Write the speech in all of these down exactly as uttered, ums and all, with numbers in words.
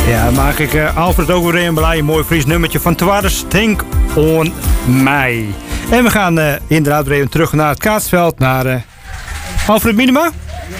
Ja, maak ik uh, Alfred ook weer een blij. Een mooi Fries nummertje van Twaarders. Think on mij. En we gaan uh, inderdaad weer even terug naar het kaatsveld. Naar uh, Alfred Minima.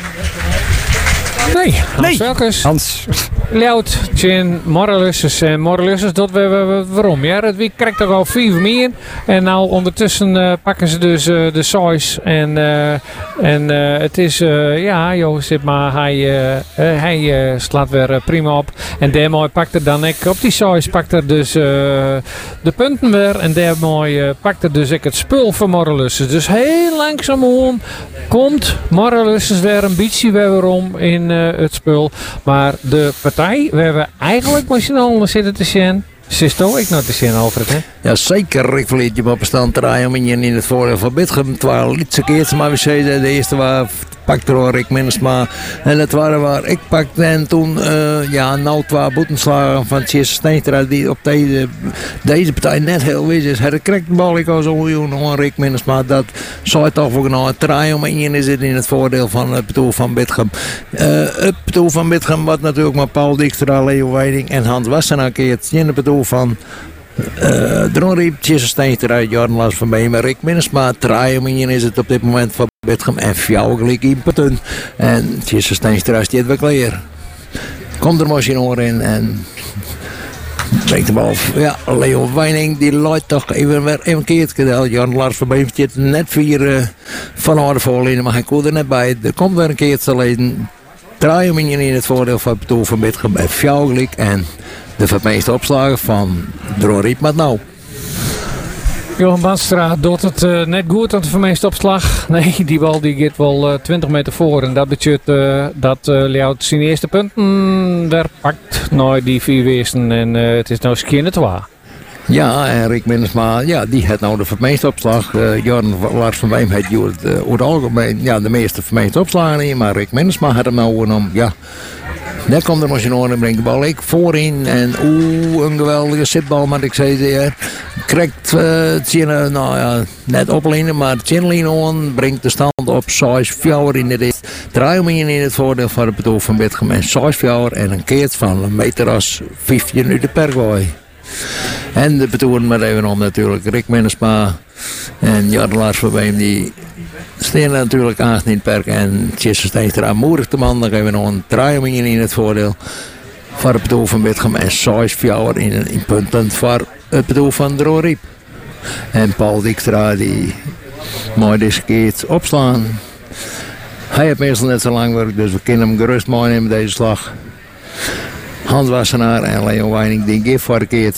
Nee, Hans nee. Velkers. Hans. Leeuwt, Tjen, Morrelusses en Morrelusses, dat we, we, we waarom? Ja, dat wie krijgt toch al vier meer. En nou ondertussen uh, pakken ze dus uh, de sois. En, uh, en uh, het is, uh, ja, joh, zit maar, hij, uh, uh, hij uh, slaat weer uh, prima op. En daarmee pakt er dan ik op die sois, pakt er dus uh, de punten weer. En daarmee uh, pakt er dus ik het spul van Morrelusses. Dus heel langzaam om komt Morrelusses weer een beetje weer om in uh, het spul. Maar de partij, we hebben eigenlijk machinaal zitten te zien. Sisto, ik nou te zien, Alfred, hè? Ja, zeker. Ik verliet je op een stand te rijden in het voordeel van Bitchem. Het waren lietse keertjes, maar we zeiden de eerste waar pakte door Rick Minnesma. En het waren waar ik pakte. En toen, uh, ja, nou twee boetenslagen van Tjesse Steenstra die op deze, deze partij net heel wist is. Hij krijgt de bal, ik al zo jongen, Rick Minnesma. Dat zou toch voor nou een draai om in is het in het voordeel van het bedoel van Bitchem. Uh, het bedoel van Bitchem wat natuurlijk maar Paul Dijkstra, Leo Weiding en Hans Wassenaar keert in het bedoel van uh, Dronriep, Tjesse Steenstra, Jordan Lars van Beemer, Rick Minnesma. Draai om in is het op dit moment van Bitchem en Fjouw gelijk in Petun. En Tjesse Steenstra staat weer klaar. Komt er machine in en brengt de bal. Ja, Leo Weining die leidt toch even weer een keer gedaan. Jan Lars van Beem zit net vier uh, van orde voorlijnen, maar hij kon er net bij. Er komt weer een keer te leiden. Draai hem in het voordeel van het doel van Bitchem en Fjouw gelijk. En de meeste opslagen van Dronriep met nou. Johan Banstra doet het uh, net goed aan de vermeeste opslag. Nee, die bal die gaat wel uh, twintig meter voor. En dat betekent uh, dat uh, Leeuwt zijn eerste punten daar pakt. Nou, die vier weesten. En uh, het is nou schinnen twee. Ja, en Rick Minnesma, ja, die had nou de vermeeste opslag. Uh, Jordan Lars van Beem had uh, over het algemeen ja, de meeste vermeeste opslagen in. Maar Rick Minnesma had hem nou genomen. Ja. Net komt er machine en brengt de bal ik voorin. En oeh, een geweldige zitbal. Maar ik zei, je krijgt uh, nou ja, net oplenen, maar Chinlin on brengt de stand op zes vier in de dit. Draai me in het voordeel van het bedoel van Bitchem en zes vier en een keert van een meter als vijftien nu de pergooi. En de betoeren met even om natuurlijk Rick Minnesma en Jan Lars van Beem die staan natuurlijk aan in het perk en Tjesse Steenstra moedig de man. Dan geven we nog een draaiming in het voordeel voor het bedoel van Bitchem en zes vier in, in punten voor het bedoel van Dronriep. En Paul Dijkstra die mooi deze keer opslaan. Hij heeft meestal net zo lang werk, dus we kunnen hem gerust mooi nemen deze slag. Hans Wassenaar en Leo Weining die geeft voor de keer.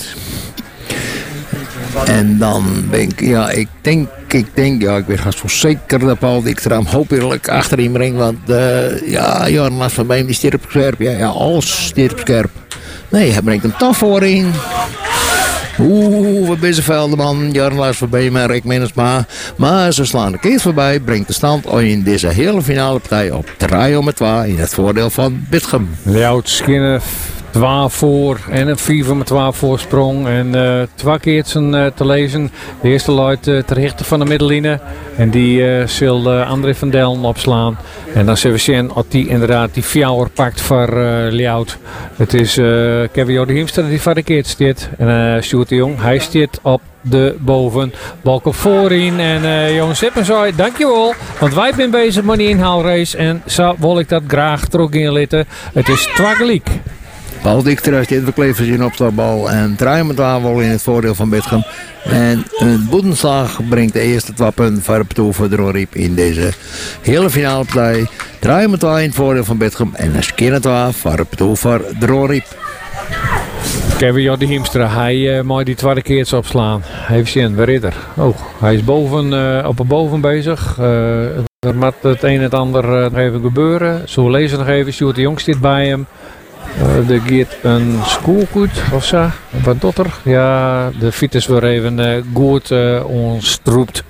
En dan ben ik, ja, ik denk, ik denk, ja, ik weet haast wel zeker dat Paul Dijkstra hem hopelijk achter hem brengt. Want, uh, ja, Jordan Lars van Beem die stiert op scherp. Ja, ja, alles stiert op scherp. Nee, hij brengt hem toch voorin. Oeh, wat bezig man. Jordan Lars van Beem en Rick Minnesma. Maar ze slaan de keer voorbij. Brengt de stand in deze hele finale partij op drie om twee in het voordeel van Bitchem. Leeuwt schinnen twee voor en een vier met twee voorsprong. En uh, twee keer uh, te lezen. De eerste luidt uh, ter rechter van de middenlijnen. En die uh, zal uh, André van Dellen opslaan. En dan zullen we zien of die inderdaad die fjouwer pakt voor uh, Leeuwt. Het is uh, Kevin Jode Hiemstra die voor de keer staat. En uh, Sjoerd de Jong, hij staat op de boven. Balk op voorin. En uh, Johan Sippen zei, dankjewel. Want wij zijn bezig met die inhaalrace. En zo wil ik dat graag terug inlitten. Het is twagelijk. Paul Dijkstra staat verkleed voor zijn opstelbal en draait met wel in het voordeel van Bitchem. En een boetenslag brengt de eerste twee punten voor het bedoel voor Dronriep in deze hele finale partij. Draait met wel in het voordeel van Bitchem en een keer twee voor het bedoel voor Dronriep. Kevin Jorde Hiemstra, hij uh, mag die tweede keer opslaan. Even zien, waar is er? Oh, hij is boven, uh, op een boven bezig. Uh, er moet het een en het ander uh, nog even gebeuren. Zo lezen nog even, Sjoerd de Jong zit bij hem. Uh, er gaat een schoolgoed of zo. Wat doet er? Ja, de fiets is weer even uh, goed uh, ontstroept.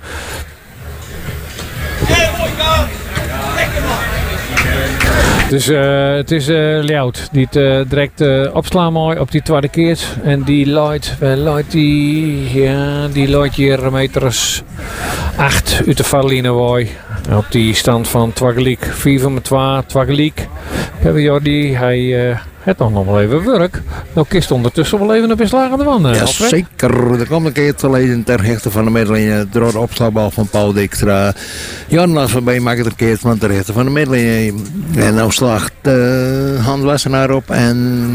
Dus uh, het is uh, Leeuwt die het uh, direct uh, opslaan mooi op die tweede keer. En die luidt, uh, luidt die, ja, die luidt hier meters acht uit de valline wooi. op die stand van Twageliek. vier met twee, Twageliek. Hebben Jordi, hij uh, heeft toch nog wel even werk. Nou kist ondertussen wel even op een slag aan de wand. Ja, zeker. Er komt een keer te lezen ter rechter van de middenlijn door de opslagbal van Paul Dijkstra. Jan Lars van Beem maakt het een keer van ter rechter van de middenlijn. En nou slaagt uh, Hans Wassenaar op en...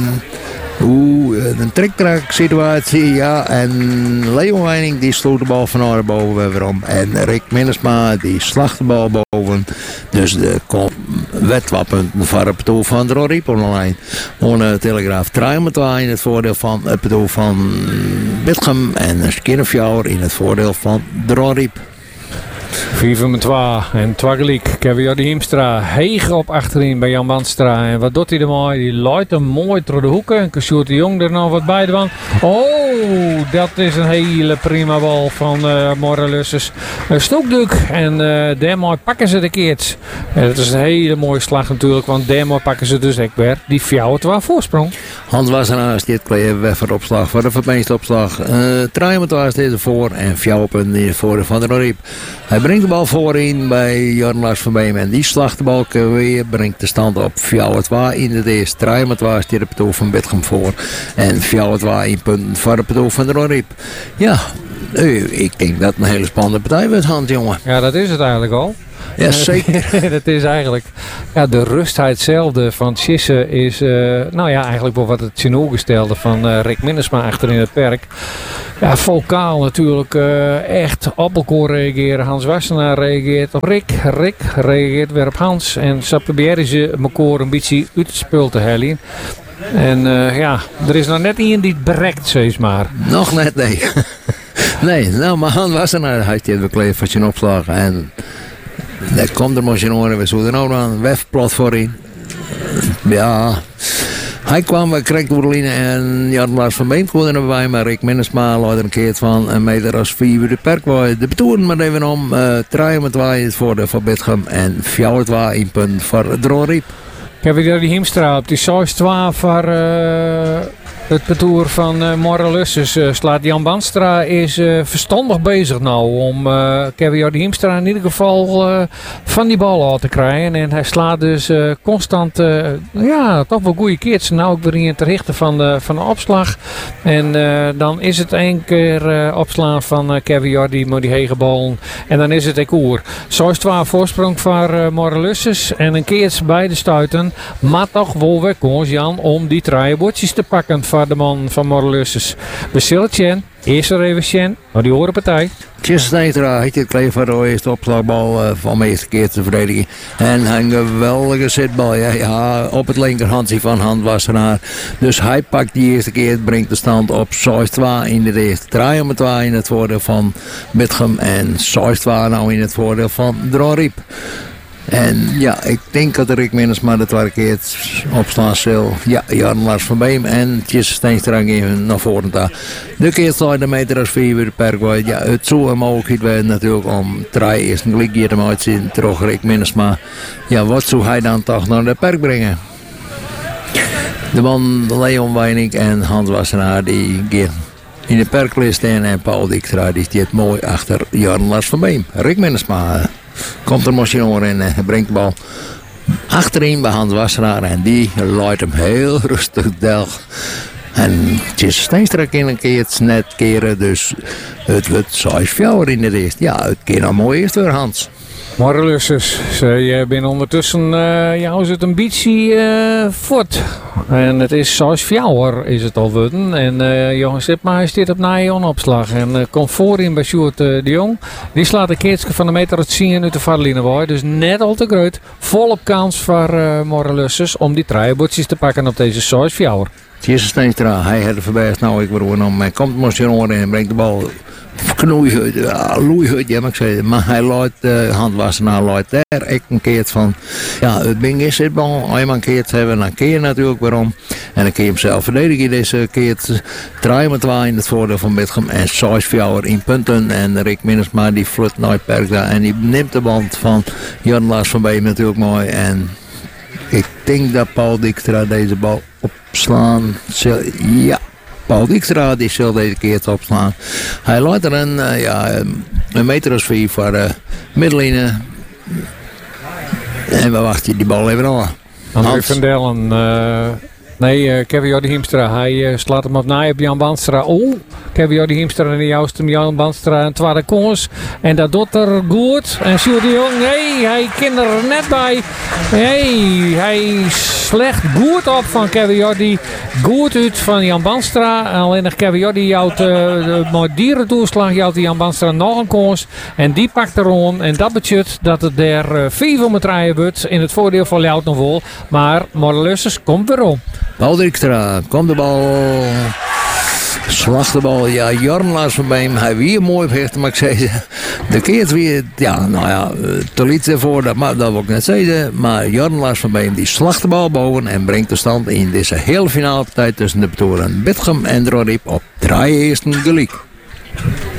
Oeh, een triktrak situatie, ja. En Leo Weining die sloot de bal van naar boven weer om. En Rick Minnesma die slacht de bal boven. Dus de wetwapunten voor het doel van de Riep op de lijn. Ohne Telegraaf draaien met in het voordeel van het doel van Bitgem. En Skinnerfjouwer in het voordeel van de Riep. vier met twee en Twageliek. Kevin Jordi Hiemstra heeg op achterin bij Jan Bandstra. En wat doet hij er mooi? Die luidt hem mooi door de hoeken. En Kasjoert de Jong er nog wat bij de wand. Oh, dat is een hele prima bal van uh, Moralusses. Een snoekduk. En uh, daarmee pakken ze de keerts. En dat is een hele mooie slag natuurlijk. Want daarmee pakken ze dus ook weer die fjouwer twee voorsprong. Hans was ernaast dit kleed weg voor de opslag. Voor de vermeeste opslag. Uh, Truijment was deze voor. En fjouwerpunt in het voordeel van de Riep. Hij brengt de bal voorin bij Jan Lars van Beem. En die slacht de bal weer. Brengt de stand op vier twee in de eerste. Truijment was dit het doel van Bitgem voor. En vier twee in punten voor het doel van de Riep. Ja, ik denk dat het een hele spannende partij wordt, Hans, jongen. Ja, dat is het eigenlijk al. Ja, zeker. Dat is eigenlijk... Ja, de rustheid hetzelfde van Tjisse is... Uh, nou ja, eigenlijk wel wat het tegenovergestelde van uh, Rick Minnesma achter in het perk. Ja, vocaal natuurlijk uh, echt op elkaar reageren. Hans Wassenaar reageert op Rick. Rick reageert weer op Hans. En zo proberen ze elkaar een beetje uit het spul te halen. En uh, ja, er is nog net iemand die het bereikt, zeg maar. Nog net, nee. Nee, nou, maar Hans Wassenaar had je het bekleed van zijn opslag. En... Dat komt er maar in we zouden nou dan een wefplot voor in. Ja, hij kwam bij Krek Boerline en Jan Lars van Beem kwam erbij, maar Rick Minnesma laat er een keer van een meter als vier de perk waaien. De betoeren maar even om, uh, draaien met waaien voor de van Bitgem en vier twee in punt voor de Riep. Kevin Jordi Hiemstra op die zes twee voor uh, het betoer van uh, Moralusses. Uh, slaat Jan Bandstra is uh, verstandig bezig nou om uh, Kevin Jordi Hiemstra in ieder geval uh, van die bal af te krijgen. En hij slaat dus uh, constant, uh, ja, toch wel goede keertjes. Nou ook weer in het richten van de, van de opslag. En uh, dan is het één keer uh, opslaan van uh, Kevin Jordi met die hege bal. En dan is het ecour. zes twee voorsprong voor uh, Moralusses. En een keertje bij de stuiten. Maar toch wel weer kans, Jan, om die traaibordjes te pakken voor de man van Moralusses. We zullen Chen, eerst er even Chen, maar die horen partij. Tjesse Steinstra heeft dit kleed voor de eerste opslagbal uh, van de eerste keer te verdedigen. En een geweldige zitbal, ja, ja, op het linkerhandje van Hans Wassenaar. Dus hij pakt die eerste keer, brengt de stand op zes twee in de eerste. Draai om het twee in het voordeel van Bitgem en zes twee nou in het voordeel van de Riep. En ja, ik denk dat Rick Minnesma de tweede keer opslaan zal. Ja, Jan Lars van Beem en Tjesse Steinstra even naar voren daar. De keer de meter als vier uur per kwijt. Ja, het zou een mogelijkheid zijn natuurlijk om drie eerst een klik hier te maken. Terug Rick Minnesma. Ja, wat zou hij dan toch naar de perk brengen? De man Leon Weining en Hans Wassenaar die gaan in de perklist en Paul Dijkstra die zit mooi achter Jan Lars van Beem. Rick Minnesma komt er machine in en brengt de bal achterin bij Hans Wassenaar en die luidt hem heel rustig delg. En Tjesse Steinstra kan een keer het net keren, dus het wordt zes vier in de eerste. Ja, het kan nou mooi eerst weer, Hans. Moralusses, je bent ondertussen, uh, jou is het een beetje uh, voort. En het is zes vier is het al worden. En uh, Johan Sipma zit op Najon opslag. En uh, komt voorin bij Sjoerd uh, de Jong. Die slaat een keertje van de meter het zien uit de vaderline waai. Dus net al te groot. Volop kans voor uh, Moralusses om die traaibordjes te pakken op deze zes vier. Tjesse Steinstra, hij heeft verbijst nou ik weer om. Hij komt machine in en brengt de bal. Knoeihut, ja, loeihut, ja, maar ik zei, maar hij laat uh, Hans Wassenaar laat daar ik een keer van, ja, het ding is het bal, als je maar een keer te hebben, dan keer je natuurlijk waarom. En dan kun je hem zelf verdedigen, deze keer draaien met twee in het voordeel van Bitgem en zes vier in punten. En Rick Minnesma die flut nooit perk daar en die neemt de band van Jan Lars van Beem natuurlijk mooi. En ik denk dat Paul Dijkstra deze bal opslaan, ja. Paul Dijkstra die zal deze keer opslaan. Hij laat er een, uh, ja, een meter of vier voor de middenlijnen. En we wachten die bal even aan. André Hans. van Dellen. eh, nee, uh, Kevin Jordi Hiemstra. Hij uh, slaat hem op naai op Jan Banstra. Oh, Kevin Jordi Hiemstra en die juist hem Jan Banstra een tweede kans. En dat doet er goed. En Sjoerd de Jong, nee, hij kan er net bij. Nee, hij slecht goed op van Kevin Jordi. Goed uit van Jan Banstra. Alleen nog Kevin Jordi jouwt uh, met dierentoeslag jouwt Jan Banstra nog een kans. En die pakt er on. En dat betekent dat het er uh, vier om het rijden wordt. In het voordeel van Ljout nog wel. Maar Morlussers komt weer om. Paul Dijkstra, komt de bal. Slacht de bal, ja, Jorn Lars van Beem. Hij weer mooi vecht, maar ik zei de keert weer, ja, nou ja, te liet ervoor, dat, maar, dat wil ik net zeggen. Maar Jorn Lars van Beem die slacht de bal boven en brengt de stand in deze hele finale partij tussen de Betoren Bitgem en Drorip op drie eerste gelijk.